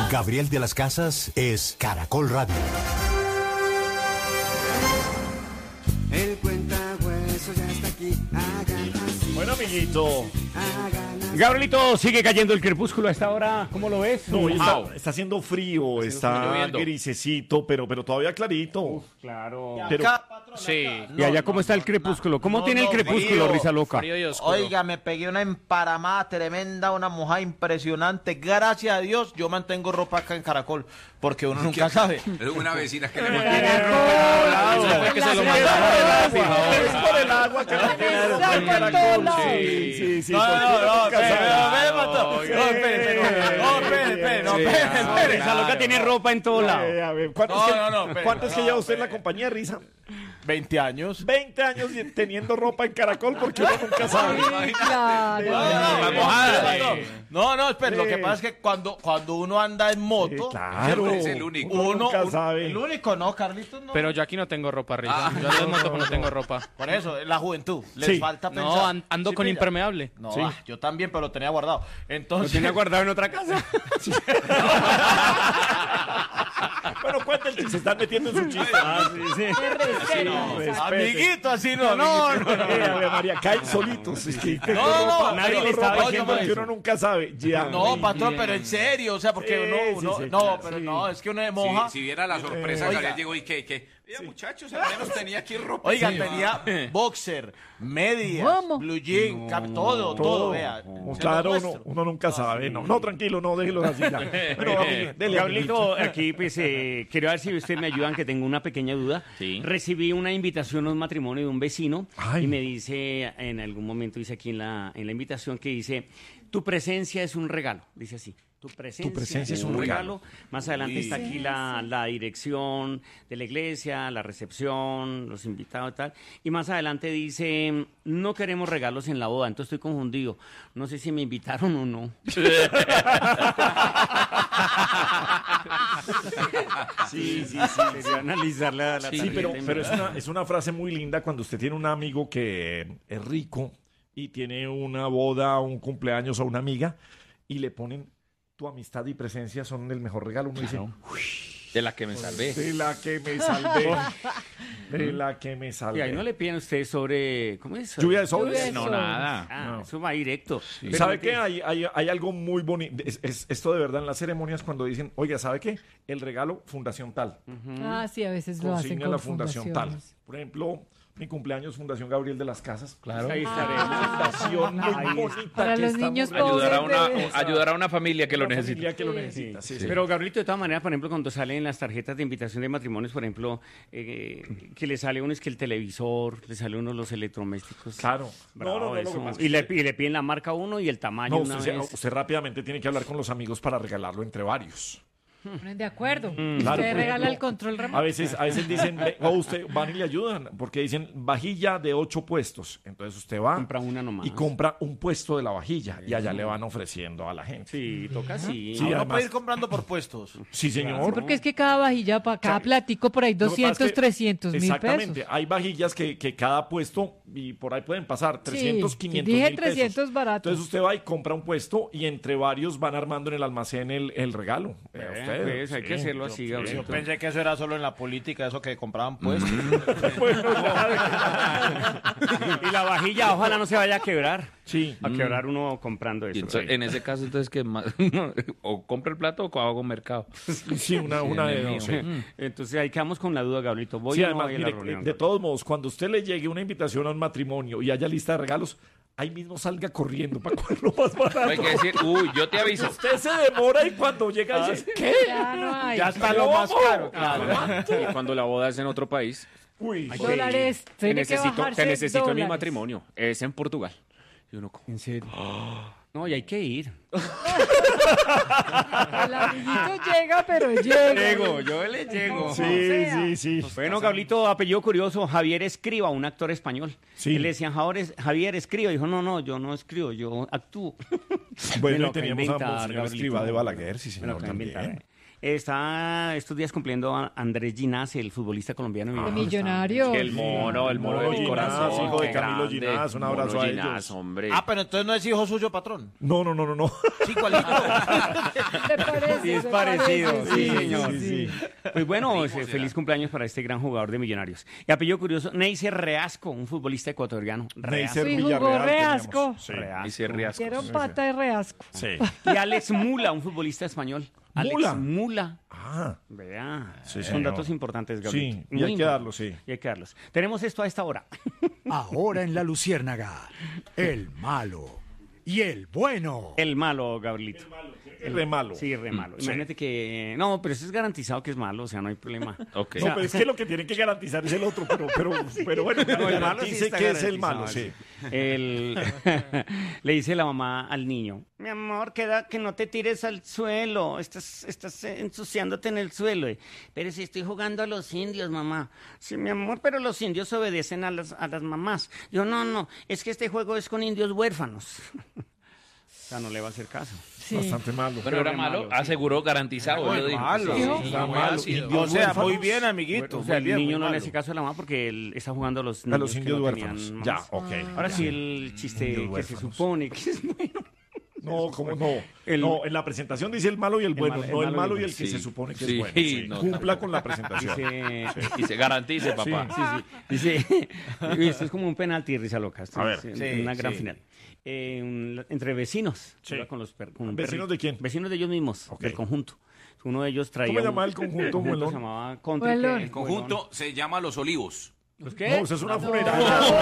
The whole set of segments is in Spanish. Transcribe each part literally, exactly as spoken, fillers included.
Gabriel de las Casas es Caracol Radio. El cuentahueso ya está aquí, hagan así. Bueno, amiguito. Hagan así. Gabrielito, sigue cayendo el crepúsculo a esta hora. ¿Cómo lo ves? No, está, Wow. está haciendo frío, está lloviendo. grisecito, pero, pero todavía clarito. Uf, claro. Pero, Sí. ¿Y allá cómo está el crepúsculo? ¿Cómo no, tiene el no, crepúsculo, frío, risa loca? Frío y oscuro. Oiga, me pegué una emparamada tremenda, una mojada impresionante. Gracias a Dios, yo mantengo ropa acá en Caracol, porque uno nunca sabe. Es una vecina que le Eso fue que se lo mandaron. es por el agua que no tiene ropa en Caracol. Sí, sí, sí. No, no, porque no, nunca espere, sabe. espere, Pato. No, espere, espere, no, espere, espere, no, espere, espere. Risa loca tiene ropa en todo lado. Eh, a ver, ¿cuánto No, es que, no, no, espere, ¿cuánto es que no, lleva usted en la espere. compañía, Risa? veinte años. veinte años y teniendo ropa en Caracol porque uno nunca sabe. Claro. No, no, La no, mojada. no, no, no, espere, lo que Sí. pasa es que cuando, cuando uno anda en moto, Sí, claro. Es el único. Uno uno, nunca un- sabe. el único, no, Carlitos, no. Pero yo aquí no tengo ropa, Risa. Yo ando en moto, pero no tengo ropa. Por eso, la juventud, les Sí. falta pensar. No, an- ando ¿Sí con pilla? impermeable. No, Sí. ah, yo también, pero lo tenía guardado. ¿Lo Entonces, tiene guardado en otra casa? Bueno, cuenta el chiste, se están metiendo en su chiste. Ah, sí, sí. Respete. amiguito, así no, no, no. Eh, Ave María, caen solitos. Es que tengo No, no, ropa, nadie tengo le estaba ropa diciendo porque eso. uno nunca sabe. Ya. No, Muy patrón, bien. pero en serio, o sea, porque Sí, uno, sí, uno- sí, no, claro, pero sí. no, es que uno de moja. Si, si viera la sorpresa, Eh, Gabriel oiga. llegó y que, que, oiga, muchachos, al menos tenía aquí ropa. Oigan, Sí. tenía boxer, medias, ¿Cómo? blue jean, cap- todo, todo, vea. No, Se claro, lo uno, muestro. uno nunca sabe. No, no, tranquilo, no, déjelo así. Ya. Bueno, amigo, dele, Gabrielito, aquí pues eh, quiero ver si ustedes me ayudan, que tengo una pequeña duda. Sí. Recibí una invitación a un matrimonio de un vecino Ay. y me dice, en algún momento dice aquí en la, en la invitación que dice, tu presencia es un regalo, dice así. Tu presencia, presencia es un regalo. Más adelante está aquí la, la dirección de la iglesia, la recepción, los invitados y tal. Y más adelante dice, no queremos regalos en la boda. Entonces estoy confundido. No sé si me invitaron o no. Sí, sí, sí. Quería analizar la, la Sí, tarjeta pero, y pero es, mirar. una, es una frase muy linda cuando usted tiene un amigo que es rico y tiene una boda, un cumpleaños o una amiga y le ponen tu amistad y presencia son el mejor regalo. Uno dice, De la que me salvé. de la que me salvé, de la que me Y salvé. ahí no le piden a usted sobre... ¿Cómo es? Lluvia de sobres. Lluvia de No, sobres. nada. Ah, No. eso va directo. Pero ¿Sabe no qué? tiene- Hay, hay, hay algo muy bonito. Es, es- esto de verdad en las ceremonias cuando dicen, oiga, ¿sabe qué? El regalo fundación tal. Ah, sí, a veces lo hacen Consigna con la fundación tal. fundaciones. Por ejemplo, mi cumpleaños, Fundación Gabriel de las Casas. Claro. Ahí estaré. Fundación muy Ahí está. bonita. Para que los estamos niños realizando. Ayudar a pobres una, bebés. ayudar a una familia que lo Una necesita. familia que lo necesita. Sí, sí. Pero Gabrielito, de todas maneras, por ejemplo, cuando salen las tarjetas de invitación de matrimonios, por ejemplo, eh, que le sale uno es que el televisor, le sale uno los electrodomésticos. Claro. Bravo, no, no, no, lo eso. que pasa es y, le, que- y le piden la marca a uno y el tamaño No, una usted, vez. usted rápidamente tiene que hablar con los amigos para regalarlo entre varios. Ponen de acuerdo. Claro, Usted por regala ejemplo, el control A remoto. veces, a veces dicen, ve, o usted van y le ayudan, porque dicen vajilla de ocho puestos. Entonces usted va Compra una nomás. y compra un puesto de la vajilla y allá le van ofreciendo a la gente. Sí, toca así. Sí, Uno además- puede ir comprando por puestos. Sí, señor. Sí, porque es que cada vajilla, para cada Claro. platico, por ahí Lo que pasa doscientos, es que- trescientos mil Exactamente. pesos. Hay vajillas que, que cada puesto, y por ahí pueden pasar trescientos, Sí, quinientos dije mil pesos. trescientos barato. Entonces usted va y compra un puesto y entre varios van armando en el almacén el, el regalo. Vea Eh, usted. pues, hay que Sí. hacerlo así, Yo Gabrielito. pensé que eso era solo en la política, eso que compraban puestos. Y la vajilla, ojalá no se vaya a quebrar. Sí. A quebrar uno comprando Y eso. entonces, en ese caso, entonces, que o compra el plato o hago mercado. Sí, una, una de dos. sí. Entonces ahí quedamos con la duda, Gabrielito. ¿Voy Sí, o no además, voy a la mire, reunión? de todos modos, cuando usted le llegue una invitación a un matrimonio y haya lista de regalos, ahí mismo salga corriendo para cogerlo más barato. No hay que decir, uy, yo te aviso. Usted se demora y cuando llega dice, ¿qué? Ya no hay. Ya está lo más caro. Y cuando la boda es en otro país, Uy, Ay, Dólares. te Tiene que necesito, bajarse te necesito en mi dólares. matrimonio. Es en Portugal. Y uno, ¿En serio? No, y hay que ir. El amiguito llega, pero llega. Llego, yo le llego. sí, sea. sí, sí. Bueno, Gabrielito, apellido curioso, Javier Escriba, un actor español. Sí. Y le decían, Javier, Javier Escriba. Dijo, no, no, yo no escribo, yo actúo. Me Bueno, lo y acabo de teníamos a inventar, Monseñor Gabrielito. Escrivá de Balaguer, sí, Me lo señor, acabo de también. inventar. Está estos días cumpliendo a Andrés Ginás, el futbolista colombiano. De Millonario. que el mono, el mono de mi Ginás, corazón. hijo de qué Camilo grande. Ginás, un abrazo Mono a Ginás, ellos. hombre. Ah, pero entonces no es hijo suyo, patrón. No, no, no, no, no. Sí, igualito. ¿Te parece? Sí, es Se parecido, parece, sí, sí, señor. sí, sí. Pues bueno, Primo eh, será. feliz cumpleaños para este gran jugador de Millonarios. Y apellido curioso, Neisser Reasco, un futbolista ecuatoriano. Reasco. Neisser Sí, jugó Villarreal Reasco. teníamos. Sí. Reasco. Y se riasco. Quiero pata de reasco. Sí. Y Alex Mula, un futbolista español. Alex Mula. Mula. Ah, Vea, Sí, son señor. datos importantes, Gabriel. sí, y Muy hay que importantes. darlo, sí. Y hay que darlos. Tenemos esto a esta hora. Ahora en La Luciérnaga, el malo y el bueno. El malo, Gabrielito. Es re malo. Sí, re malo. Sí. Imagínate que... No, pero eso es garantizado que es malo, o sea, no hay problema. Ok. No, pero es que lo que tienen que garantizar es el otro, pero, pero, pero bueno, No, el malo sí garantice está que es el garantizado, malo, sí. El- Le dice la mamá al niño, mi amor, queda que no te tires al suelo, estás, estás ensuciándote en el suelo. Pero si estoy jugando a los indios, mamá. Sí, mi amor, pero los indios obedecen a las, a las mamás. Yo, no, no, es que este juego es con indios huérfanos. O sea, no le va a hacer caso. Sí. Bastante malo. Pero era re malo, malo, sí. aseguró, garantizado. Muy él lo dijo. malo. Sí, Dijo. sí, Está muy malo. ácido. Indios O sea, huérfanos. muy bien, amiguito. O sea, muy el bien, niño muy no le malo. hace caso a la mamá porque él está jugando a los A niños, los que indios no huérfanos. tenían Ya, mamás. ok. Ahora ya. sí el chiste Indios que se huérfanos. supone que es bueno. No, como no. El- no, en la presentación dice el malo y el bueno, mal- el no el malo y malo el y el que Sí. se supone que Sí, es bueno. Sí. no, Cumpla tampoco. con la presentación. Dice, Y se garantice, papá. sí, sí. Dice, uy, esto es como un penalti, risa loca. Esto A ver. es Sí, una gran sí. final. Eh, un- entre vecinos. Sí. Iba con los per- con un ¿Vecinos perrito. de quién? Vecinos de ellos mismos, Ok. del conjunto. Uno de ellos traía. ¿Cómo se un- llama el conjunto, Muelón? Se llamaba Country. Muelón. ¿qué? El conjunto se llama Los Olivos. ¿Los qué? No, eso es una funeraria.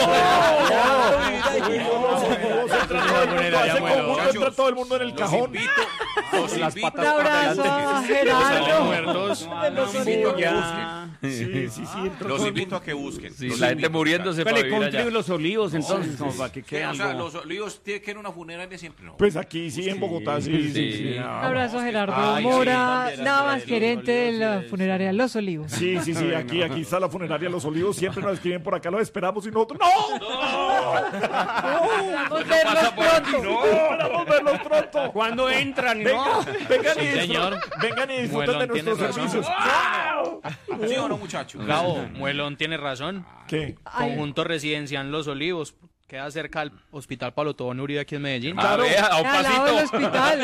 funeraria, Ese bueno. conjunto entra todo el mundo en el Los cajón. invito, los Las invito Un abrazo a Gerardo. muertos. De los Los invito a que olivos. busquen. Sí, sí, sí. entra todo Los el invito mundo. a que busquen. Sí, Los la gente invito. muriéndose para Pele vivir Country allá. de los Olivos, entonces, como para que Sí, quede o sea, algo. los olivos tienen que ir a una funeraria siempre. No. Pues aquí sí, en Bogotá, sí, sí, Sí. sí. Un Ah, abrazo a Gerardo Ay, sí, Mora, también, nada también, más gerente de la funeraria Los Olivos. Sí, sí, sí, aquí, aquí está la funeraria Los Olivos, siempre nos escriben por acá, los esperamos y nosotros, ¡no! Esperamos verlos pronto. ¡Esperamos verlos pronto! ¿Cuándo entran? Vengan, No. vengan, y Sí, disfruten- señor. vengan y disfruten Muelón de tiene nuestros razón. servicios. ¿Sí o no, muchachos? Gabo, Muelón tiene razón. ¿Qué? Ay, Conjunto residencial Los Olivos. Queda cerca al Hospital Palo Tobón Uribe aquí en Medellín. A ver, a un al lado del pasito. hospital.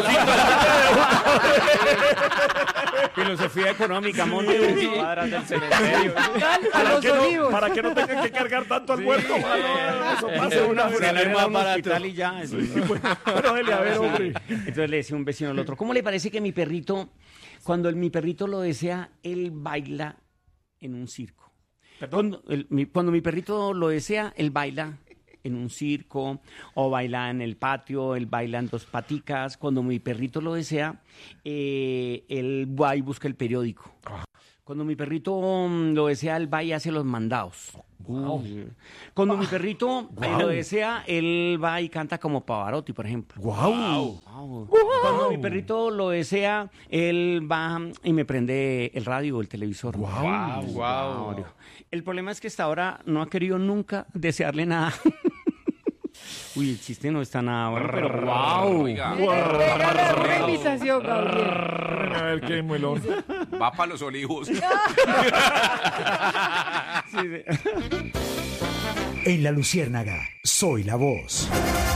Filosofía económica, monte dos cuadras del cementerio. Hospital a Para Los que, no, Olivos. para que no tengan que cargar tanto al muerto. mano, eso pase una vez. Funeraria más era un barato. hospital y ya. eso. Bueno, dele, a ver, hombre. Entonces le decía un vecino al otro, ¿cómo le parece que mi perrito, cuando el- mi perrito lo desea, él baila en un circo? Cuando, el- mi, cuando mi perrito lo desea, él baila en un circo o baila en el patio, él baila en dos paticas. Cuando mi perrito lo desea, eh, él va y busca el periódico. Cuando mi perrito mm, lo desea, él va y hace los mandados. Uy. Cuando mi perrito eh, lo desea, él va y canta como Pavarotti, por ejemplo. ¡Guau! Wow. Cuando mi perrito lo desea, él va y me prende el radio o el televisor. Guau. Wow. El problema es que hasta ahora no ha querido nunca desearle nada. Uy, el chiste no está nada bueno, pero wow. Oiga, Regálale una invitación, Gabriel. A ver qué muelón. va para Los Olivos. En La Luciérnaga, soy la voz.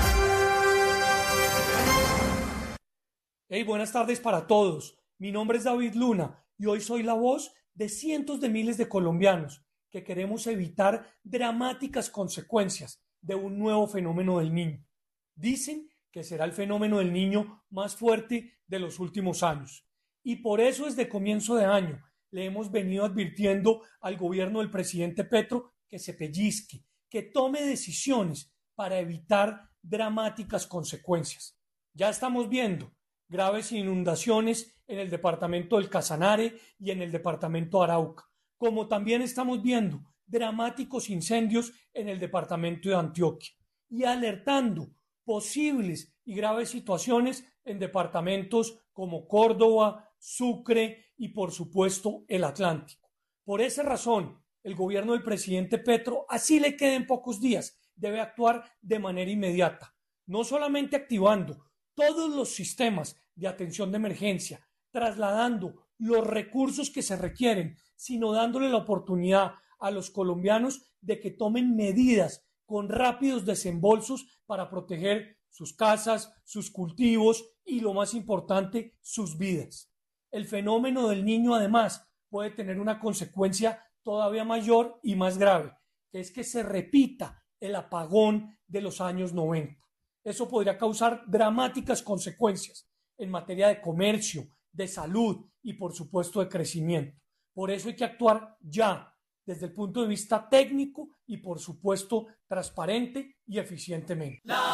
Hey, buenas tardes para todos. Mi nombre es David Luna y hoy soy la voz de cientos de miles de colombianos que queremos evitar dramáticas consecuencias de un nuevo fenómeno del niño. Dicen que será el fenómeno del niño más fuerte de los últimos años. Y por eso desde comienzo de año le hemos venido advirtiendo al gobierno del presidente Petro que se pellizque, que tome decisiones para evitar dramáticas consecuencias. Ya estamos viendo graves inundaciones en el departamento del Casanare y en el departamento de Arauca, como también estamos viendo dramáticos incendios en el departamento de Antioquia y alertando posibles y graves situaciones en departamentos como Córdoba, Sucre y por supuesto el Atlántico. Por esa razón, el gobierno del presidente Petro, así le queden pocos días, debe actuar de manera inmediata, no solamente activando todos los sistemas de atención de emergencia, trasladando los recursos que se requieren, sino dándole la oportunidad a los colombianos de que tomen medidas con rápidos desembolsos para proteger sus casas, sus cultivos y, lo más importante, sus vidas. El fenómeno del Niño, además, puede tener una consecuencia todavía mayor y más grave, que es que se repita el apagón de los años noventa. Eso podría causar dramáticas consecuencias en materia de comercio, de salud y, por supuesto, de crecimiento. Por eso hay que actuar ya, desde el punto de vista técnico y, por supuesto, transparente y eficientemente.